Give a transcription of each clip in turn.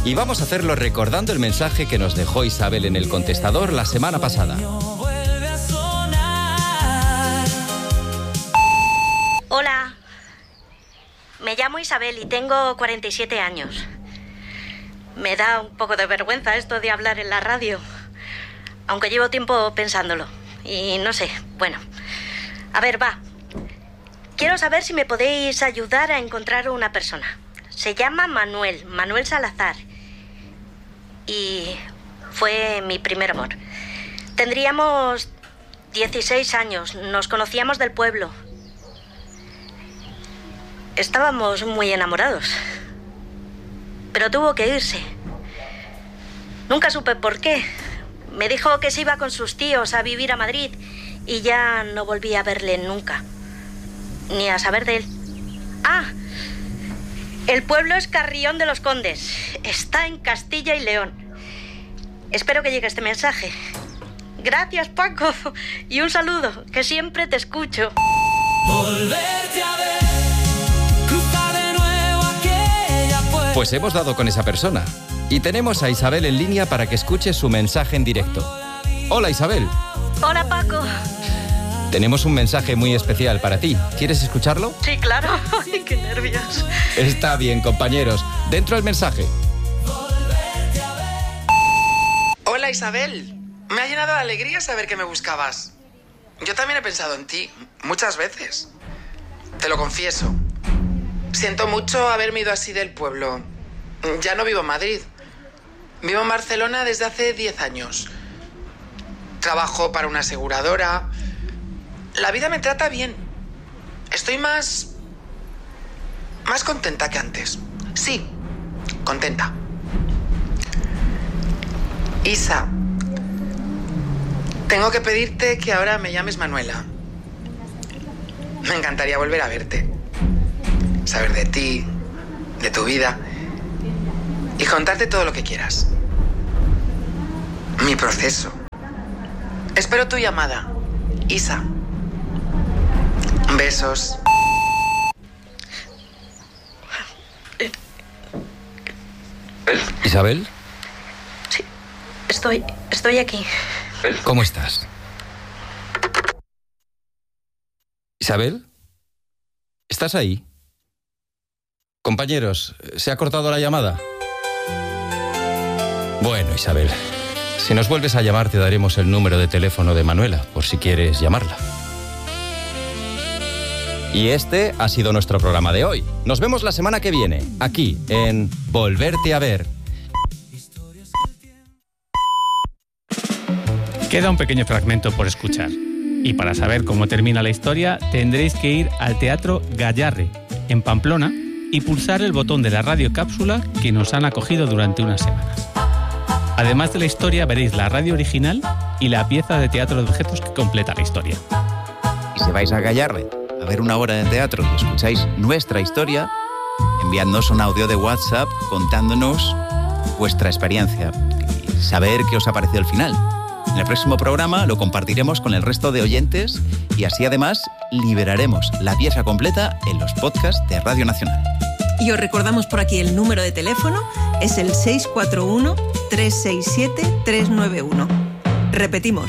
Y vamos a hacerlo recordando el mensaje que nos dejó Isabel en el contestador la semana pasada. Hola, me llamo Isabel y tengo 47 años. Me da un poco de vergüenza esto de hablar en la radio, aunque llevo tiempo pensándolo. Y no sé, bueno. A ver, va. Quiero saber si me podéis ayudar a encontrar una persona. Se llama Manuel Salazar. Y fue mi primer amor. Tendríamos 16 años, nos conocíamos del pueblo. Estábamos muy enamorados. Pero tuvo que irse. Nunca supe por qué. Me dijo que se iba con sus tíos a vivir a Madrid y ya no volví a verle nunca. Ni a saber de él. Ah, el pueblo es Carrión de los Condes. Está en Castilla y León. Espero que llegue este mensaje. Gracias, Paco. Y un saludo, que siempre te escucho. Volverte a ver. Pues hemos dado con esa persona y tenemos a Isabel en línea para que escuche su mensaje en directo. Hola, Isabel. Hola, Paco. Tenemos un mensaje muy especial para ti. ¿Quieres escucharlo? Sí, claro. Ay, qué nervios. Está bien, compañeros. Dentro el mensaje. Hola, Isabel. Me ha llenado de alegría saber que me buscabas. Yo también he pensado en ti muchas veces. Te lo confieso. Siento mucho haberme ido así del pueblo. Ya no vivo en Madrid. Vivo en Barcelona desde hace 10 años. Trabajo para una aseguradora. La vida me trata bien. Estoy más contenta que antes. Sí, contenta. Isa, tengo que pedirte que ahora me llames Manuela. Me encantaría volver a verte. Saber de ti, de tu vida y contarte todo lo que quieras. Mi proceso. Espero tu llamada, Isa. Besos. ¿Isabel? Sí, estoy aquí. ¿Cómo estás? ¿Isabel? ¿Estás ahí? Compañeros, ¿se ha cortado la llamada? Bueno, Isabel, si nos vuelves a llamar te daremos el número de teléfono de Manuela, por si quieres llamarla. Y este ha sido nuestro programa de hoy. Nos vemos la semana que viene, aquí, en Volverte a Ver. Queda un pequeño fragmento por escuchar. Y para saber cómo termina la historia, tendréis que ir al Teatro Gayarre, en Pamplona, y pulsar el botón de la radio cápsula que nos han acogido durante unas semanas. Además de la historia, veréis la radio original y la pieza de teatro de objetos que completa la historia. Y si vais a Gayarre a ver una obra de teatro y escucháis nuestra historia, enviadnos un audio de WhatsApp contándonos vuestra experiencia y saber qué os ha parecido el final. En el próximo programa lo compartiremos con el resto de oyentes y así además liberaremos la pieza completa en los podcasts de Radio Nacional. Y os recordamos por aquí el número de teléfono, es el 641-367-391. Repetimos,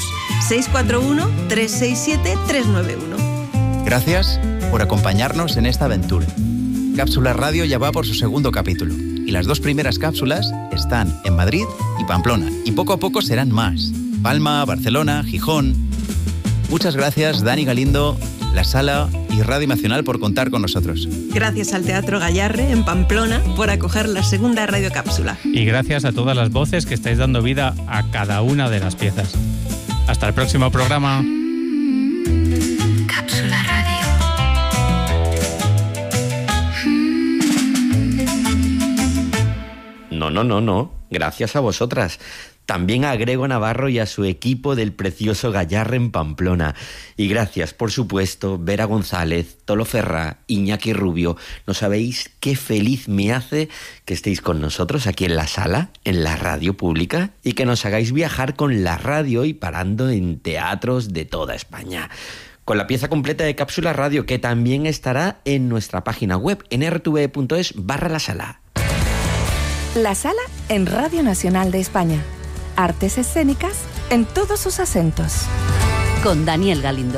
641-367-391. Gracias por acompañarnos en esta aventura. Cápsula Radio ya va por su segundo capítulo y las 2 primeras cápsulas están en Madrid y Pamplona y poco a poco serán más. Palma, Barcelona, Gijón. Muchas gracias, Dani Galindo, La Sala y Radio Nacional por contar con nosotros. Gracias al Teatro Gayarre en Pamplona por acoger la segunda radiocápsula. Y gracias a todas las voces que estáis dando vida a cada una de las piezas. Hasta el próximo programa. Cápsula Radio. No. Gracias a vosotras. También a Grego Navarro y a su equipo del precioso Gayarre en Pamplona. Y gracias, por supuesto, Vera González, Tolo Ferrá, Iñaki Rubio. No sabéis qué feliz me hace que estéis con nosotros aquí en La Sala, en la radio pública, y que nos hagáis viajar con la radio y parando en teatros de toda España. Con la pieza completa de Cápsula Radio, que también estará en nuestra página web, en rtv.es/lasala. La Sala en Radio Nacional de España. Artes escénicas en todos sus acentos. Con Daniel Galindo.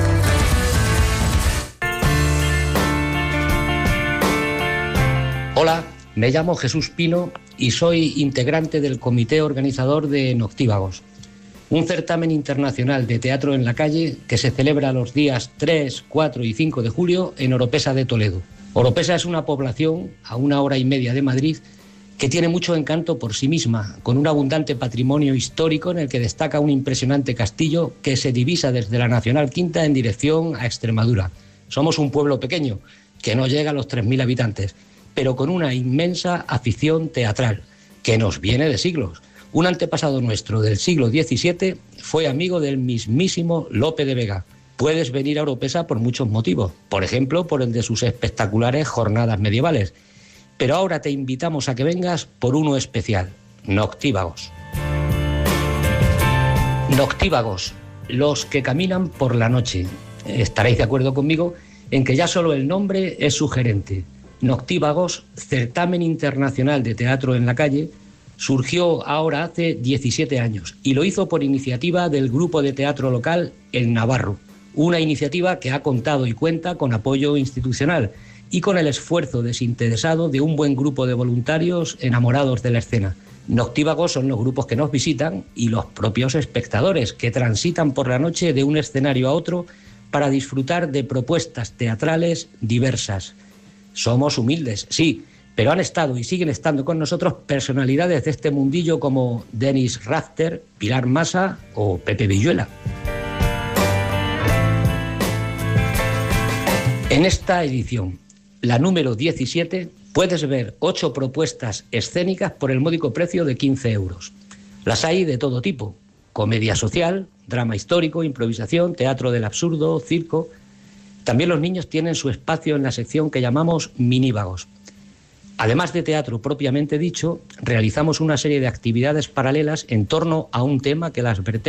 Hola, me llamo Jesús Pino y soy integrante del comité organizador de Noctívagos, un certamen internacional de teatro en la calle que se celebra los días 3, 4 y 5 de julio en Oropesa de Toledo. Oropesa es una población a 1 hora y media de Madrid que tiene mucho encanto por sí misma, con un abundante patrimonio histórico en el que destaca un impresionante castillo que se divisa desde la Nacional Quinta en dirección a Extremadura. Somos un pueblo pequeño, que no llega a los 3.000 habitantes, pero con una inmensa afición teatral, que nos viene de siglos. Un antepasado nuestro del siglo XVII fue amigo del mismísimo Lope de Vega. Puedes venir a Oropesa por muchos motivos, por ejemplo, por el de sus espectaculares jornadas medievales. Pero ahora te invitamos a que vengas por uno especial, Noctívagos. Noctívagos, los que caminan por la noche. Estaréis de acuerdo conmigo en que ya solo el nombre es sugerente. Noctívagos, certamen internacional de teatro en la calle, surgió ahora hace 17 años y lo hizo por iniciativa del grupo de teatro local El Navarro, una iniciativa que ha contado y cuenta con apoyo institucional y con el esfuerzo desinteresado de un buen grupo de voluntarios enamorados de la escena. Noctívagos son los grupos que nos visitan y los propios espectadores que transitan por la noche de un escenario a otro para disfrutar de propuestas teatrales diversas. Somos humildes, sí, pero han estado y siguen estando con nosotros personalidades de este mundillo como Dennis Rafter, Pilar Massa o Pepe Villuela. En esta edición, la número 17, puedes ver 8 propuestas escénicas por el módico precio de 15 euros. Las hay de todo tipo: comedia social, drama histórico, improvisación, teatro del absurdo, circo. También los niños tienen su espacio en la sección que llamamos Minívagos. Además de teatro propiamente dicho, realizamos una serie de actividades paralelas en torno a un tema que las vertebra.